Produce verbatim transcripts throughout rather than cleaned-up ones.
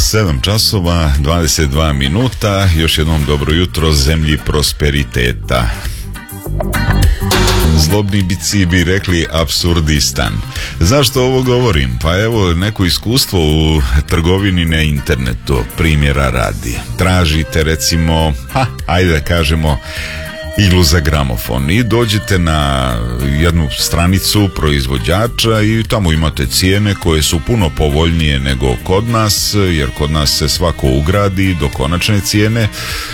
sedam časova, dvadeset dva minuta, još jednom dobro jutro zemlji prosperiteta. Zlobni bici bi rekli apsurdistan. Zašto ovo govorim? Pa evo, neko iskustvo u trgovini na internetu, primjera radi. Tražite recimo, ha, ajde da kažemo, iglu za gramofon i dođete na jednu stranicu proizvođača i tamo imate cijene koje su puno povoljnije nego kod nas, jer kod nas se svako ugradi do konačne cijene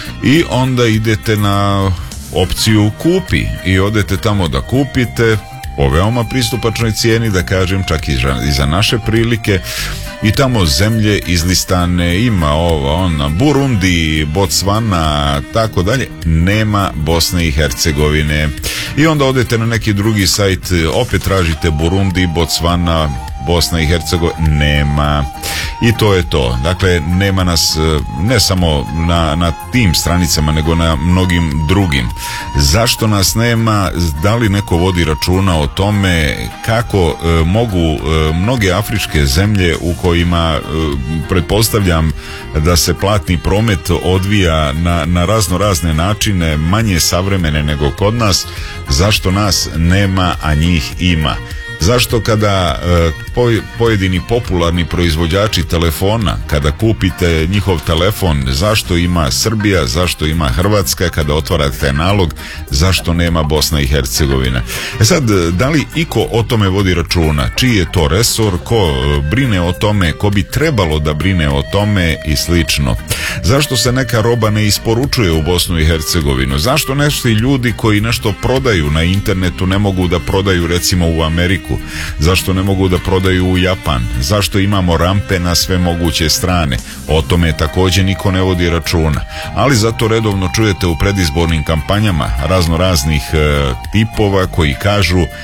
i onda idete na opciju kupi i odete tamo da kupite po veoma pristupačnoj cijeni, da kažem čak i za naše prilike, i tamo zemlje izlistane, ima ova, ona, Burundi, Botswana, tako dalje, nema Bosne i Hercegovine. I onda odete na neki drugi sajt, opet tražite Burundi, Botswana, Bosna i Hercegovina, nema. I to je to. Dakle, nema nas ne samo na, na tim stranicama, nego na mnogim drugim. Zašto nas nema? Da li neko vodi računa o tome kako e, mogu e, mnoge afričke zemlje u kojima e, pretpostavljam da se platni promet odvija na, na razno razne načine, manje savremene nego kod nas, zašto nas nema, a njih ima? Zašto kada e, poj, pojedini popularni proizvođači telefona, kada kupite njihov telefon, zašto ima Srbija, zašto ima Hrvatska, kada otvarate nalog, zašto nema Bosna i Hercegovina? E sad, da li iko o tome vodi računa? Čiji je to resor? Ko brine o tome? Ko bi trebalo da brine o tome? I slično. Zašto se neka roba ne isporučuje u Bosnu i Hercegovinu? Zašto nešto ljudi koji nešto prodaju na internetu ne mogu da prodaju recimo u Ameriku? Zašto ne mogu da prodaju u Japan? Zašto imamo rampe na sve moguće strane? O tome također niko ne vodi računa. Ali zato redovno čujete u predizbornim kampanjama razno raznih e, tipova koji kažu e,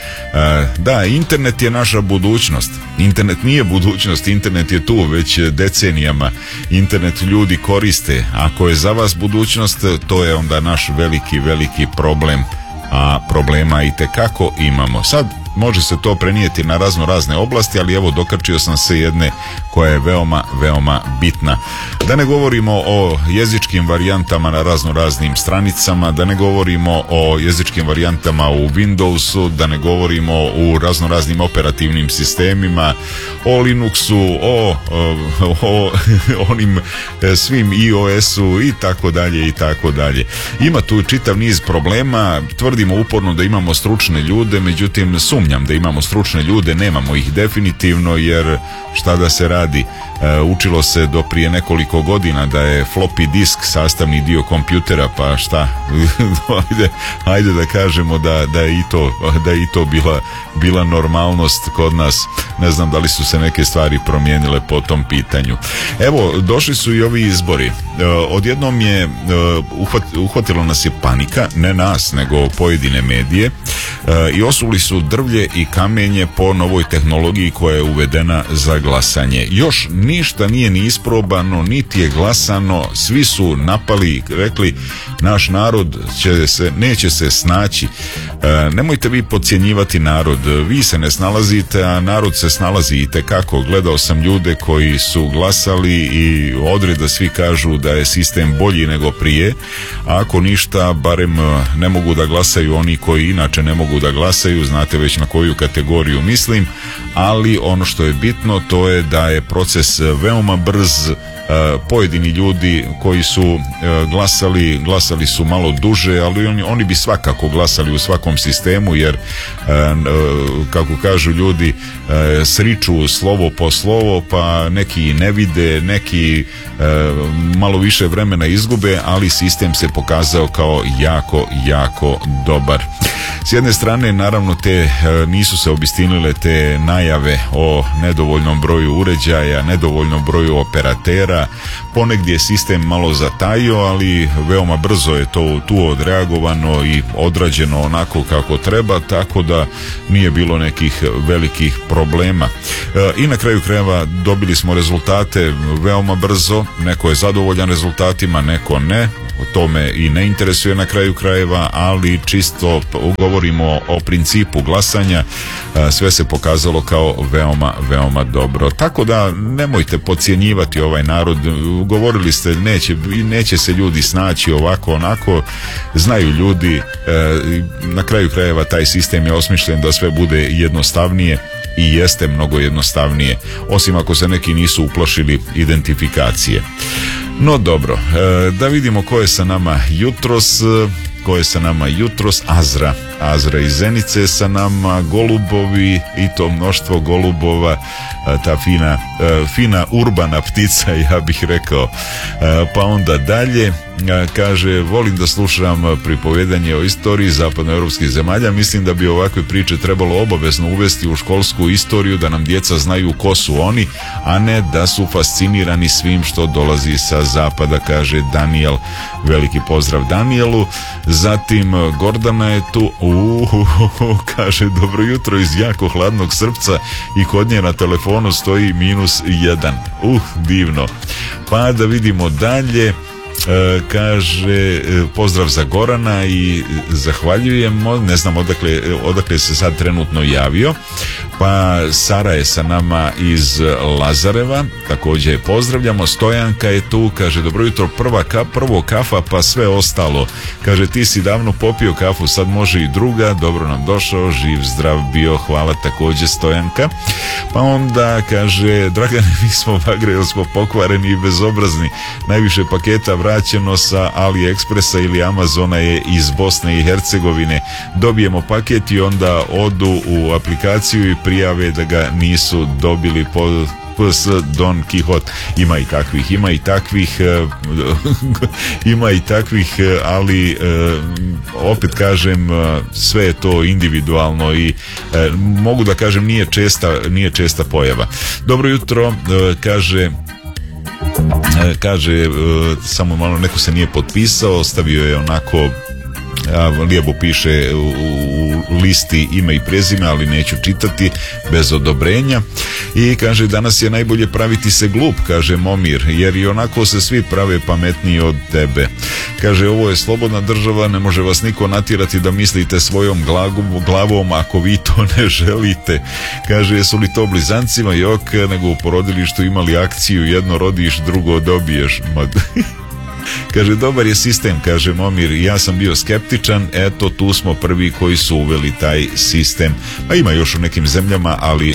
da, internet je naša budućnost. Internet nije budućnost, internet je tu već decenijama. Internet ljudi koriste. Ako je za vas budućnost, to je onda naš veliki, veliki problem. A problema i tekako imamo. Sad može se to prenijeti na razno razne oblasti, ali evo dokačio sam se jedne koja je veoma, veoma bitna. Da ne govorimo o jezičkim varijantama na razno raznim stranicama, da ne govorimo o jezičkim varijantama u Windowsu, da ne govorimo u razno raznim operativnim sistemima, o Linuxu, o, o, o onim svim iOS-u i tako dalje i tako dalje. Ima tu čitav niz problema, tvrdimo uporno da imamo stručne ljude, međutim sumnjam da imamo stručne ljude, nemamo ih definitivno, jer šta da se radi, e, učilo se do prije nekoliko godina da je floppy disk sastavni dio kompjutera, pa šta, ajde, ajde da kažemo da, da je i to, da je i to bila, bila normalnost kod nas. Ne znam da li su se neke stvari promijenile po tom pitanju. Evo, došli su i ovi izbori. E, odjednom je e, uhvat, uhvatilo nas je panika, ne nas, nego pojedine medije, e, i osuli su drvlje i kamenje po novoj tehnologiji koja je uvedena za glasanje. Još ništa nije ni isprobano, niti je glasano, svi su napali, rekli naš narod će se, neće se snaći. E, nemojte vi podcjenjivati narod, vi se ne snalazite, a narod se snalazi itekako. Gledao sam ljude koji su glasali i odreda svi kažu da je sistem bolji nego prije, a ako ništa, barem ne mogu da glasaju oni koji inače ne mogu da glasaju, znate već na koju kategoriju mislim, ali ono što je bitno to je da je proces veoma brz. Pojedini ljudi koji su glasali, glasali su malo duže, ali oni, oni bi svakako glasali u svakom sistemu, jer kako kažu ljudi, sriču slovo po slovo, pa neki ne vide, neki malo više vremena izgube, ali sistem se pokazao kao jako, jako dobar. S jedne strane, naravno, te nisu se obistinile te najave o nedovoljnom broju uređaja, nedovoljnom broju operatera. Ponegdje je sistem malo zatajio, ali veoma brzo je to tu odreagovano i odrađeno onako kako treba, tako da nije bilo nekih velikih problema. I na kraju krajeva dobili smo rezultate veoma brzo, neko je zadovoljan rezultatima, neko ne. o tome i ne interesuje na kraju krajeva, ali čisto govorimo o principu glasanja, sve se pokazalo kao veoma, veoma dobro. Tako da nemojte podcjenjivati ovaj narod. Govorili ste neće, neće se ljudi snaći ovako onako, znaju ljudi, na kraju krajeva taj sistem je osmišljen da sve bude jednostavnije i jeste mnogo jednostavnije, osim ako se neki nisu uplašili identifikacije. No dobro, da vidimo ko je sa nama jutros. Ko je sa nama jutros? Azra. Azra iz Zenice sa nama, golubovi i to mnoštvo golubova, ta fina, fina urbana ptica, ja bih rekao. Pa onda dalje, kaže, volim da slušam pripovedanje o istoriji zapadnoevropskih zemalja. Mislim da bi ovakve priče trebalo obavezno uvesti u školsku istoriju, da nam djeca znaju ko su oni, a ne da su fascinirani svim što dolazi sa zapada, kaže Daniel. Veliki pozdrav Danielu. Zatim Gordana je tu, uhuhu, kaže, dobro jutro iz jako hladnog Srpca i kod nje na telefonu stoji minus jedan. Uh, divno. Pa da vidimo dalje. E, kaže, pozdrav za Gorana i zahvaljujemo, ne znam odakle, odakle se sad trenutno javio. Pa Sara je sa nama iz Lazareva, također je pozdravljamo. Stojanka je tu, kaže, dobro jutro, prva ka, prvo kafa pa sve ostalo. Kaže, ti si davno popio kafu, sad može i druga, dobro nam došao, živ zdrav bio, hvala također Stojanka. Pa onda kaže, Dragane, mi smo bagre, jer smo pokvareni i bezobrazni, najviše paketa vraćeno sa AliExpressa ili Amazona je iz Bosne i Hercegovine. Dobijemo paket i onda odu u aplikaciju i prijave da ga nisu dobili po ps Don Quixote. Ima i takvih, ima i takvih ima i takvih, ali opet kažem, sve je to individualno i mogu da kažem nije česta, nije česta pojava. Dobro jutro, kaže kaže samo malo, neko se nije potpisao, stavio je onako, a lijepo piše u, u listi ime i prezime, ali neću čitati bez odobrenja. I kaže, danas je najbolje praviti se glup, kaže Momir, jer i onako se svi prave pametniji od tebe. Kaže, ovo je slobodna država, ne može vas niko natjerati da mislite svojom glavom, glavom ako vi to ne želite. Kaže, jesu li to blizancima? Jok, nego u porodilištu imali akciju, jedno rodiš, drugo dobiješ. Kaže, dobar je sistem, kaže Momir, ja sam bio skeptičan, eto tu smo prvi koji su uveli taj sistem. Pa ima još u nekim zemljama, ali e,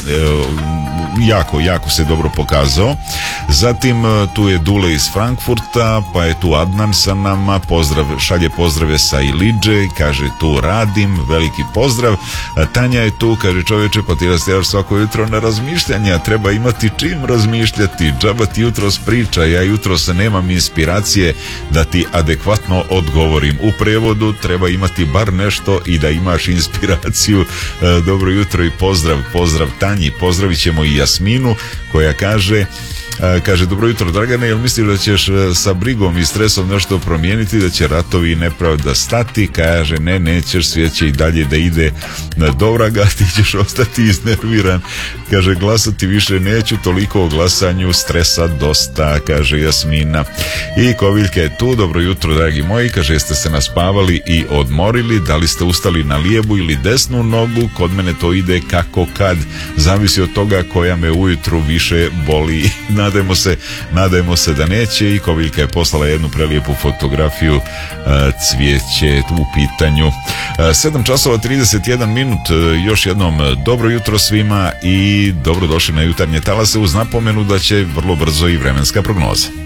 jako, jako se dobro pokazao. Zatim tu je Dule iz Frankfurta, pa je tu Adnan sa nama, pozdrav, šalje pozdrave sa Ilidže, kaže tu radim, veliki pozdrav. Tanja je tu, kaže, čovječe, pa ti rastjeraš svako jutro na razmišljanja, treba imati čim razmišljati, džaba ti jutros priča, ja jutros nemam inspiracije da ti adekvatno odgovorim. U prevodu treba imati bar nešto i da imaš inspiraciju. E, dobro jutro i pozdrav, pozdrav Tanji, pozdravit ćemo i Jasminu koja kaže, e, kaže, dobro jutro Dragane, jel misliš da ćeš sa brigom i stresom nešto promijeniti, da će ratovi i nepravda stati? Kaže, ne, nećeš, svijet će i dalje da ide do vraga, ti ćeš ostati iznerviran. Kaže, glasati više neću, toliko o glasanju, stresa dosta, kaže Jasmina. I Koviljka je tu, dobro jutro dragi moji, kaže, jeste se naspavali i odmorili, da li ste ustali na lijevu ili desnu nogu? Kod mene to ide kako kad, zavisi od toga koja me ujutru više boli. Nadajmo se, nadajmo se da neće. I Koviljka je poslala jednu prelijepu fotografiju, cvijeće u pitanju. sedam časova trideset jedan minut, još jednom dobro jutro svima i dobrodošli na jutarnje talase uz napomenu da će vrlo brzo i vremenska prognoza.